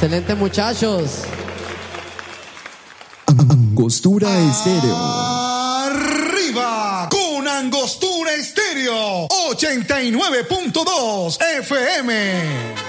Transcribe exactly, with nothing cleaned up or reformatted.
Excelente, muchachos. Angostura Estéreo. Arriba con Angostura Estéreo ochenta y nueve punto dos F M.